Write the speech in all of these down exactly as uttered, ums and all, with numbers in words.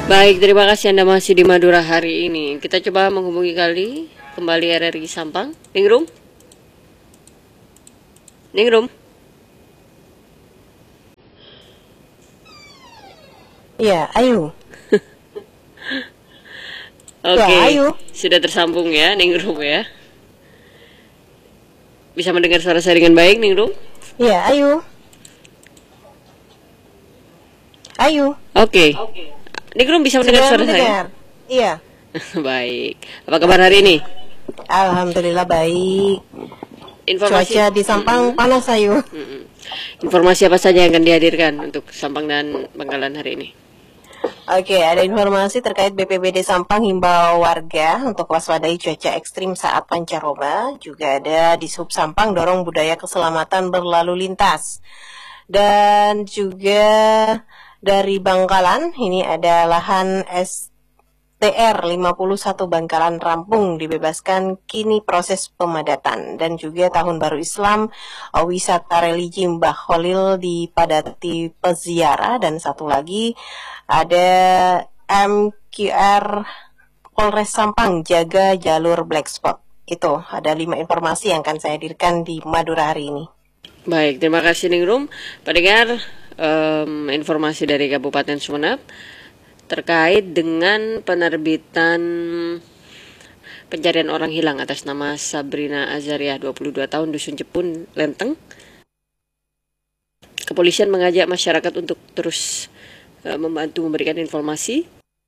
Baik, terima kasih Anda masih di Madura hari ini. Kita coba menghubungi kali kembali R R I Sampang. Ningrum? Ningrum? Ya, Ayu. Oke, Ya, Ayu. sudah tersambung ya, Ningrum ya. Bisa mendengar suara saya dengan baik, Ningrum? Ya, Ayu. Ayu. Oke. Ningrum bisa mendengar Sudah suara mendengar? Iya. saya? Baik. Apa kabar hari ini? Alhamdulillah baik. Informasi Cuaca di Sampang panas, Ayu. Mm-mm. Informasi apa saja yang akan dihadirkan untuk Sampang dan Bangkalan hari ini? Oke, ada informasi terkait B P B D Sampang himbau warga untuk waspadai cuaca ekstrim saat pancaroba. Juga ada di Sub Sampang dorong budaya keselamatan berlalu lintas. Dan juga dari Bangkalan, ini ada lahan S T R lima puluh satu Bangkalan rampung dibebaskan, kini proses pemadatan. Dan juga tahun baru Islam, wisata religi Mbah Khalil dipadati peziarah. Dan satu lagi ada M Q R Polres Sampang jaga jalur black spot. Itu ada lima informasi yang akan saya hadirkan di Madura hari ini. Baik, terima kasih Ningrum. Pendengar, um, informasi dari Kabupaten Sumeneb terkait dengan penerbitan pencarian orang hilang atas nama Sabrina Azaria, dua puluh dua tahun, Dusun Jepun, Lenteng. Kepolisian mengajak masyarakat untuk terus uh, membantu memberikan informasi.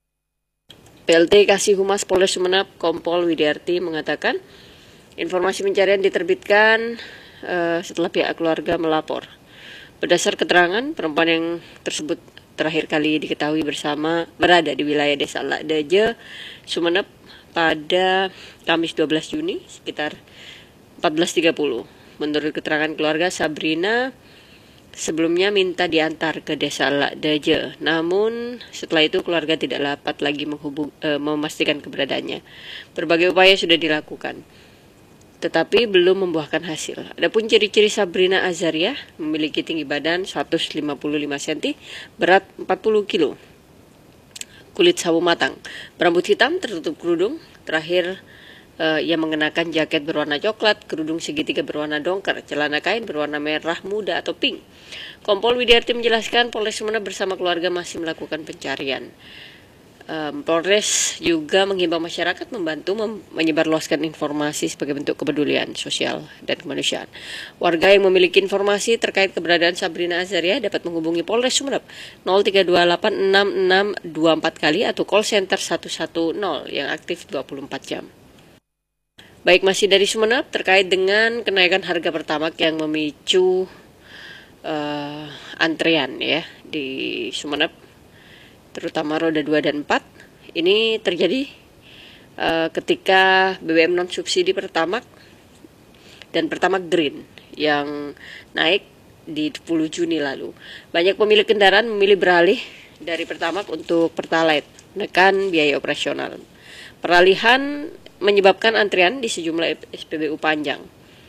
P L T Kasih Humas Polres Sumeneb, Kompol Widiarti mengatakan informasi pencarian diterbitkan uh, setelah pihak keluarga melapor. Berdasar keterangan, perempuan yang tersebut terakhir kali diketahui bersama berada di wilayah Desa Lakdaje, Sumeneb pada Kamis dua belas Juni sekitar empat belas tiga puluh. Menurut keterangan keluarga, Sabrina sebelumnya minta diantar ke Desa Lakdaje. Namun setelah itu keluarga tidak dapat lagi menghubung, e, memastikan keberadaannya. Berbagai upaya sudah dilakukan, tetapi belum membuahkan hasil. Adapun ciri-ciri Sabrina Azaria, memiliki tinggi badan seratus lima puluh lima sentimeter, berat empat puluh kilo, kulit sawo matang, berambut hitam, tertutup kerudung. Terakhir, uh, ia mengenakan jaket berwarna coklat, kerudung segitiga berwarna dongker, celana kain berwarna merah muda atau pink. Kompol Widiarti menjelaskan Polres Sumeneb bersama keluarga masih melakukan pencarian. Um, Polres juga menghimbau masyarakat membantu mem- menyebarluaskan informasi sebagai bentuk kepedulian sosial dan kemanusiaan. Warga yang memiliki informasi terkait keberadaan Sabrina Azaria dapat menghubungi Polres Sumeneb nol tiga dua delapan enam enam dua empat kali atau call center seratus sepuluh yang aktif dua puluh empat jam. Baik, masih dari Sumeneb terkait dengan kenaikan harga Pertamax yang memicu uh, antrean ya di Sumeneb, terutama roda dua dan empat. Ini terjadi uh, ketika B B M non subsidi Pertamax dan Pertamax Green yang naik di sepuluh Juni lalu. Banyak pemilik kendaraan memilih beralih dari Pertamax untuk Pertalite, menekan biaya operasional. Peralihan menyebabkan antrian di sejumlah S P B U panjang.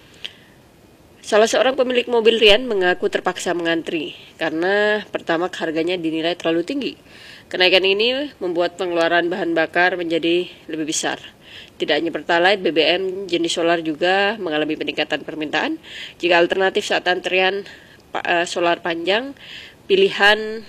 Salah seorang pemilik mobil Rian mengaku terpaksa mengantri karena Pertamax harganya dinilai terlalu tinggi. Kenaikan ini membuat pengeluaran bahan bakar menjadi lebih besar. Tidak hanya Pertalite, B B M jenis solar juga mengalami peningkatan permintaan. Jika alternatif saat antrian uh, solar panjang, pilihan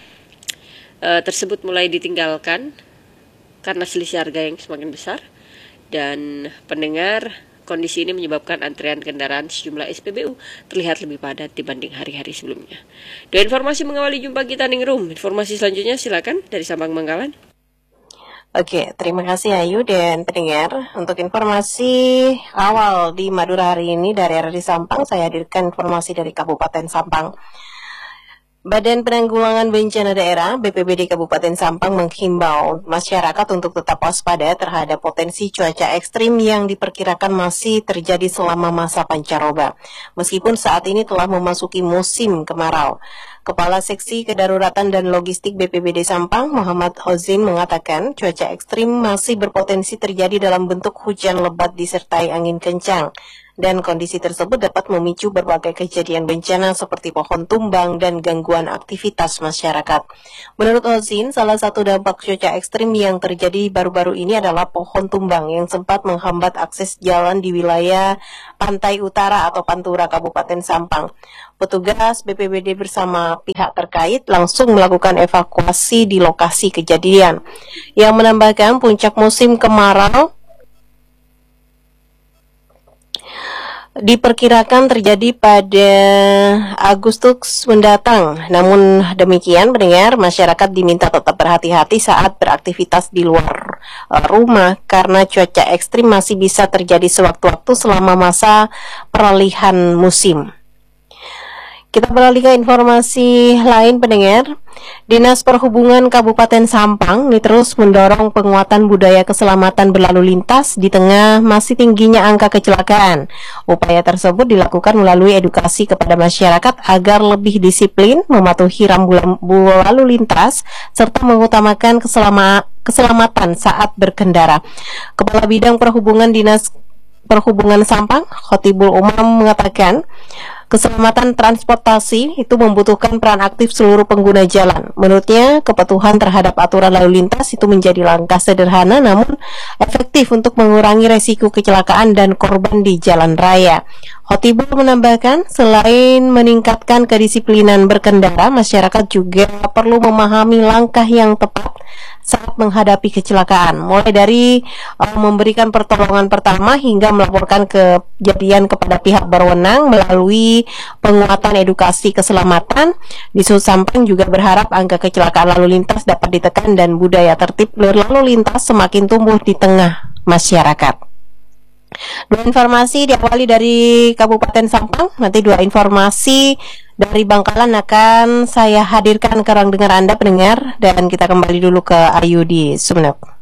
uh, tersebut mulai ditinggalkan karena selisih harga yang semakin besar. Dan pendengar, kondisi ini menyebabkan antrean kendaraan sejumlah S P B U terlihat lebih padat dibanding hari-hari sebelumnya. Dengan informasi mengawali jumpa kita Ningrum, informasi selanjutnya silakan dari Sampang Bangkalan. Oke, terima kasih Ayu dan pendengar. Untuk informasi awal di Madura hari ini dari R R I Sampang, saya hadirkan informasi dari Kabupaten Sampang. Badan Penanggulangan Bencana Daerah B P B D Kabupaten Sampang menghimbau masyarakat untuk tetap waspada terhadap potensi cuaca ekstrim yang diperkirakan masih terjadi selama masa pancaroba, meskipun saat ini telah memasuki musim kemarau. Kepala Seksi Kedaruratan dan Logistik B P B D Sampang, Muhammad Hozim, mengatakan cuaca ekstrim masih berpotensi terjadi dalam bentuk hujan lebat disertai angin kencang. dan kondisi tersebut dapat memicu berbagai kejadian bencana seperti pohon tumbang dan gangguan aktivitas masyarakat. Menurut Ozin, salah satu dampak cuaca ekstrim yang terjadi baru-baru ini adalah pohon tumbang yang sempat menghambat akses jalan di wilayah Pantai Utara atau Pantura, Kabupaten Sampang. Petugas B P B D bersama pihak terkait langsung melakukan evakuasi di lokasi kejadian. Yang menambahkan puncak musim kemarau diperkirakan terjadi pada Agustus mendatang. Namun demikian, pendengar, masyarakat diminta tetap berhati-hati saat beraktivitas di luar rumah karena cuaca ekstrim masih bisa terjadi sewaktu-waktu selama masa peralihan musim. Kita beralih ke informasi lain, pendengar. Dinas Perhubungan Kabupaten Sampang ini terus mendorong penguatan budaya keselamatan berlalu lintas di tengah masih tingginya angka kecelakaan. Upaya tersebut dilakukan melalui edukasi kepada masyarakat agar lebih disiplin mematuhi rambu lalu lintas serta mengutamakan keselama, keselamatan saat berkendara. Kepala Bidang Perhubungan Dinas Perhubungan Sampang, Khotibul Umam, mengatakan keselamatan transportasi itu membutuhkan peran aktif seluruh pengguna jalan. Menurutnya, kepatuhan terhadap aturan lalu lintas itu menjadi langkah sederhana namun efektif untuk mengurangi resiko kecelakaan dan korban di jalan raya. Khotibul menambahkan, selain meningkatkan kedisiplinan berkendara, masyarakat juga perlu memahami langkah yang tepat saat menghadapi kecelakaan, mulai dari uh, memberikan pertolongan pertama hingga melaporkan kejadian kepada pihak berwenang melalui penguatan edukasi keselamatan. Di Sampang juga berharap angka kecelakaan lalu lintas dapat ditekan dan budaya tertib lalu lintas semakin tumbuh di tengah masyarakat. Dua informasi diawali dari Kabupaten Sampang, nanti dua informasi dari Bangkalan akan saya hadirkan ke ruang dengar Anda pendengar, dan kita kembali dulu ke Ayu di Sumeneb.